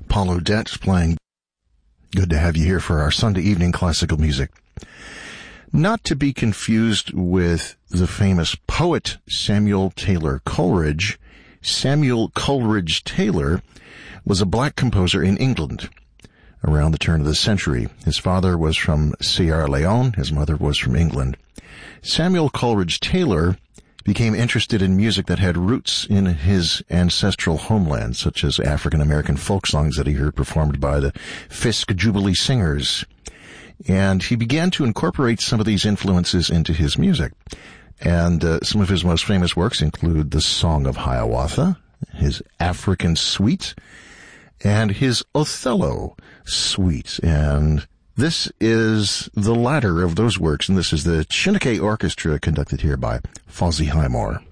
Paul Odette playing. Good to have you here for our Sunday evening classical music. Not to be confused with the famous poet Samuel Taylor Coleridge. Samuel Coleridge Taylor was a black composer in England around the turn of the century. His father was from Sierra Leone. His mother was from England. Samuel Coleridge Taylor became interested in music that had roots in his ancestral homeland, such as African-American folk songs that he heard performed by the Fisk Jubilee Singers. And he began to incorporate some of these influences into his music. And some of his most famous works include the Song of Hiawatha, his African Suite, and his Othello Suite. And this is the latter of those works, and this is the Chineke Orchestra conducted here by Fozzie Highmore.